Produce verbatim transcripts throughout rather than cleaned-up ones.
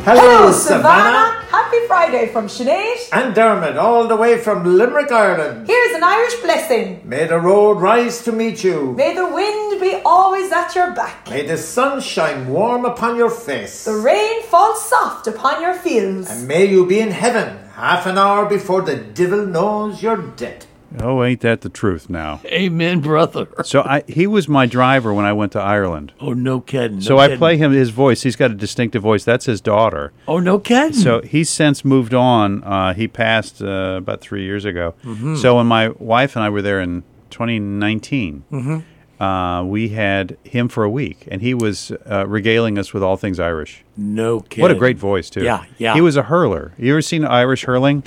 Hello, Savannah. Happy Friday from Sinead and Dermot, all the way from Limerick, Ireland. Here's an Irish blessing. May the road rise to meet you. May the wind be always at your back. May the sun shine warm upon your face. The rain fall soft upon your fields. And may you be in heaven half an hour before the devil knows you're dead. Oh, ain't that the truth now? Amen, brother. So I, he was my driver when I went to Ireland. Oh, no kidding. No so kidding. I play him his voice. He's got a distinctive voice. That's his daughter. Oh, no kidding. So he's since moved on. Uh, he passed uh, about three years ago. Mm-hmm. So when my wife and I were there in twenty nineteen, mm-hmm. uh, we had him for a week, and he was uh, regaling us with all things Irish. No kidding. What a great voice, too. Yeah, yeah. He was a hurler. You ever seen Irish hurling?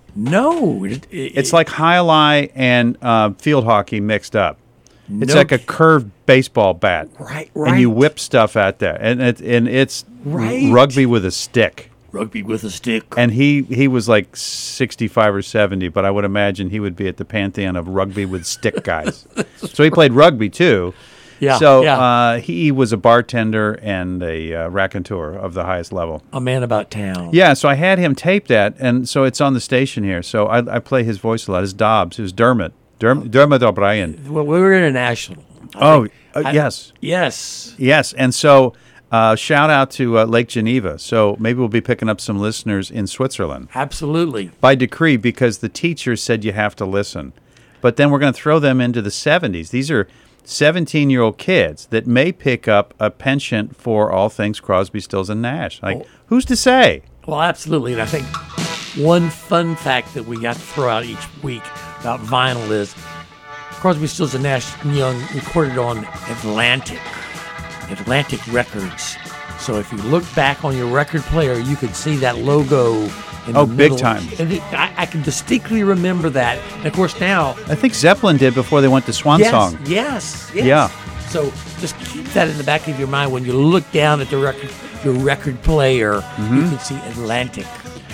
No. It, it, It's like high-lie and uh, field hockey mixed up. It's no like a curved baseball bat. Right, right. And you whip stuff out there. And, it, and it's Right. rugby with a stick. Rugby with a stick. And he, he was like sixty-five or seventy, but I would imagine he would be at the pantheon of rugby with stick guys. So he played rugby, too. Yeah, So yeah. Uh, he was a bartender and a uh, raconteur of the highest level. A man about town. Yeah, so I had him tape that, and so it's on the station here. So I, I play his voice a lot. It's Dobbs. It was Dermot. Derm, Dermot O'Brien. Well, we were international. I Oh, think- uh, I- yes. Yes. Yes, and so uh, shout out to uh, Lake Geneva. So maybe we'll be picking up some listeners in Switzerland. Absolutely. By decree, because the teacher said you have to listen. But then we're going to throw them into the seventies. These are seventeen-year-old kids that may pick up a penchant for all things Crosby, Stills, and Nash. Like, Oh. who's to say? Well, absolutely. And I think one fun fact that we got to throw out each week about vinyl is Crosby, Stills, and Nash Young recorded on Atlantic, Atlantic Records. So if you look back on your record player, you could see that logo. In Oh, the big middle. time. And it, I, I can distinctly remember that. And of course, now. I think Zeppelin did before they went to Swan yes, Song. Yes, yes. Yeah. So just keep that in the back of your mind when you look down at the record, your record player. Mm-hmm. You can see Atlantic.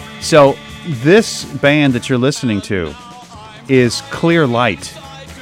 So this band that you're listening to is Clear Light,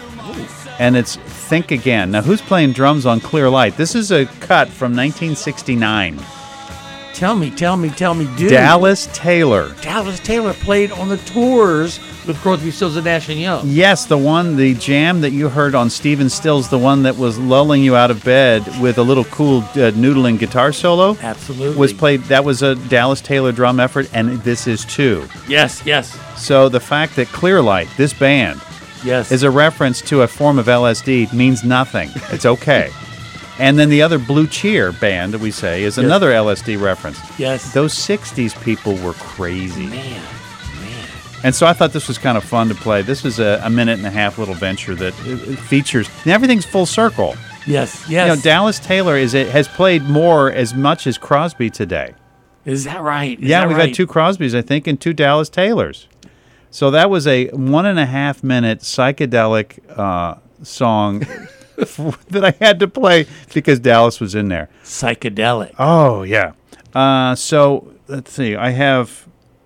and it's Think Again. Now, who's playing drums on Clear Light? This is a cut from nineteen sixty-nine. Tell me, tell me, tell me, dude. Dallas Taylor. Dallas Taylor played on the tours with Crosby, Stills, and Nash and Young. Yes, the one, the jam that you heard on Stephen Stills, the one that was lulling you out of bed with a little cool uh, noodling guitar solo. Absolutely. Was played. That was a Dallas Taylor drum effort, and this is too. Yes, yes, So the fact that Clear Light, this band, yes. is a reference to a form of L S D means nothing. It's okay. And then the other Blue Cheer band that we say is another L S D reference. Yes. Those sixties people were crazy. Man, man. And so I thought this was kind of fun to play. This is a, a minute and a half little venture that uh, features, and everything's full circle. Yes, yes. You know, Dallas Taylor is it has played more as much as Crosby today. Is that right? Is yeah, that we've right? had two Crosbys, I think, and two Dallas Taylors. So that was a one and a half minute psychedelic uh, song that I had to play because Dallas was in there. Psychedelic. Oh, yeah. Uh, so let's see. I have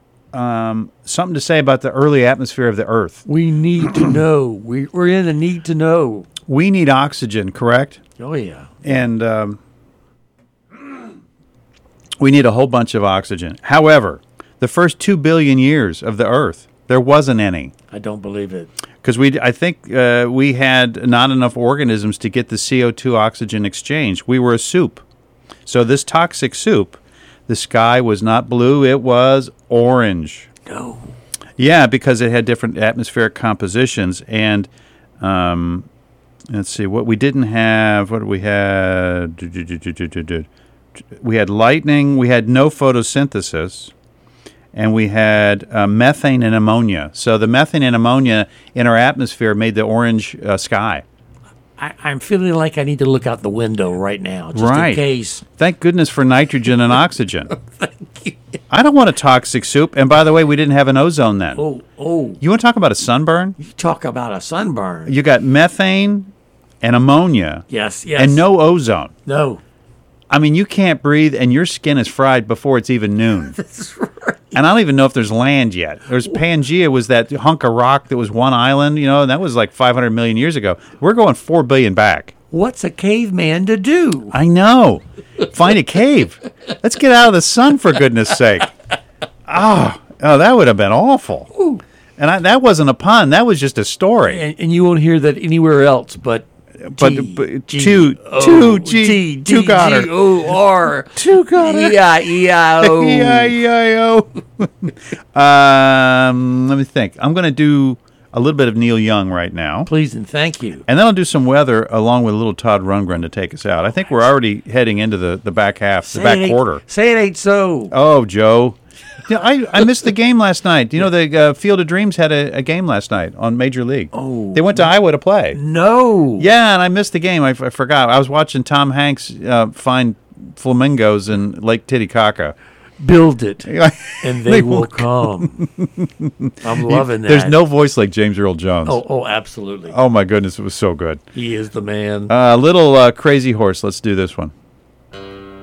um, something to say about the early atmosphere of the Earth. We need to know. We, we're in the need to know. We need oxygen, correct? Oh, yeah. And um, we need a whole bunch of oxygen. However, the first two billion years of the Earth, there wasn't any. I don't believe it. Because we, I think uh, we had not enough organisms to get the C O two oxygen exchange. We were a soup. So this toxic soup, the sky was not blue, it was orange. No. Yeah, because it had different atmospheric compositions. And um, let's see, what we didn't have, what we had? We had lightning, we had no photosynthesis. And we had uh, methane and ammonia. So the methane and ammonia in our atmosphere made the orange uh, sky. I, I'm feeling like I need to look out the window right now, just Right. in case. Thank goodness for nitrogen and oxygen. Thank you. I don't want a toxic soup. And by the way, we didn't have an ozone then. Oh, oh. You want to talk about a sunburn? You talk about a sunburn. You got methane and ammonia Yes, yes. and no ozone. No. I mean, you can't breathe and your skin is fried before it's even noon. That's right. And I don't even know if there's land yet. There's Pangea was that hunk of rock that was one island, you know, and that was like five hundred million years ago. We're going four billion back. What's a caveman to do? I know. Find a cave. Let's get out of the sun, for goodness sake. Oh, oh that would have been awful. Ooh. And I, that wasn't a pun. That was just a story. And, and you won't hear that anywhere else but But, G, but G, two, O, two, G, T, two D, got her. G, O, R. Two got her. E I E I O. E I E I O. Um, let me think. I'm going to do a little bit of Neil Young right now. Please and thank you. And then I'll do some weather along with a little Todd Rundgren to take us out. I think we're already heading into the, the back half, Say the back it ain't- quarter. Say it ain't so. Oh, Joe. You know, I, I missed the game last night. You know, the uh, Field of Dreams had a, a game last night on Major League. Oh. They went to Iowa to play. No. Yeah, and I missed the game. I, f- I forgot. I was watching Tom Hanks uh, find flamingos in Lake Titicaca. Build it, and they, They will will come. I'm loving that. There's no voice like James Earl Jones. Oh, oh, absolutely. Oh, my goodness. It was so good. He is the man. A uh, little uh, Crazy Horse. Let's do this one.